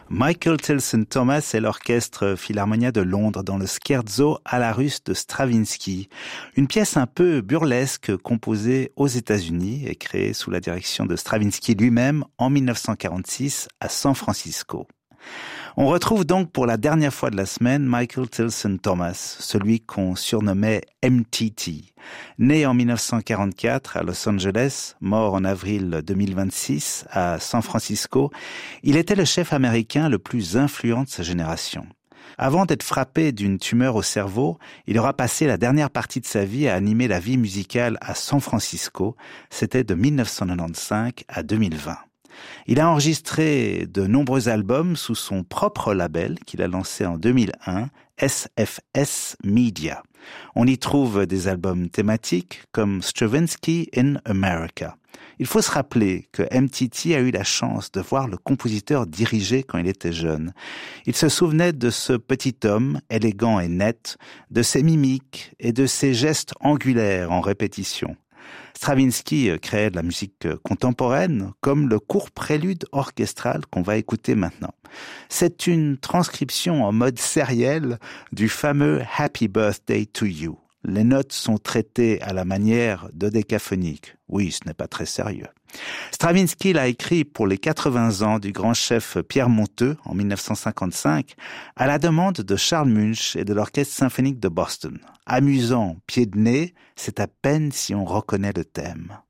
Michael Tilson Thomas et l'Orchestre Philharmonia de Londres dans le Scherzo à la russe de Stravinsky. Une pièce un peu burlesque composée aux États-Unis et créée sous la direction de Stravinsky lui-même en 1946 à San Francisco. On retrouve donc pour la dernière fois de la semaine Michael Tilson Thomas, celui qu'on surnommait MTT. Né en 1944 à Los Angeles, mort en avril 2026 à San Francisco, il était le chef américain le plus influent de sa génération. Avant d'être frappé d'une tumeur au cerveau, il aura passé la dernière partie de sa vie à animer la vie musicale à San Francisco. C'était de 1995 à 2020. Il a enregistré de nombreux albums sous son propre label qu'il a lancé en 2001, SFS Media. On y trouve des albums thématiques comme Stravinsky in America. Il faut se rappeler que MTT a eu la chance de voir le compositeur diriger quand il était jeune. Il se souvenait de ce petit homme, élégant et net, de ses mimiques et de ses gestes angulaires en répétition. Stravinsky créait de la musique contemporaine, comme le court prélude orchestral qu'on va écouter maintenant. C'est une transcription en mode sériel du fameux « Happy Birthday to You ». Les notes sont traitées à la manière dodécaphonique. Oui, ce n'est pas très sérieux. Stravinsky l'a écrit pour les 80 ans du grand chef Pierre Monteux en 1955 à la demande de Charles Munch et de l'Orchestre symphonique de Boston. Amusant, pied de nez, c'est à peine si on reconnaît le thème.